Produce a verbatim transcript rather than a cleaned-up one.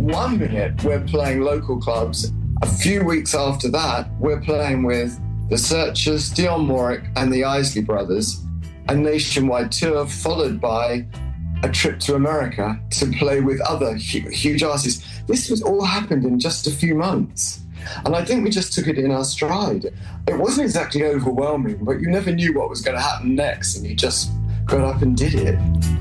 one minute, we're playing local clubs. A few weeks after that, we're playing with the Searchers, Dionne Warwick and the Isley Brothers, a nationwide tour followed by a trip to America to play with other hu- huge artists. This was all happened in just a few months. And I think we just took it in our stride. It wasn't exactly overwhelming, but you never knew what was going to happen next, and you just got up and did it.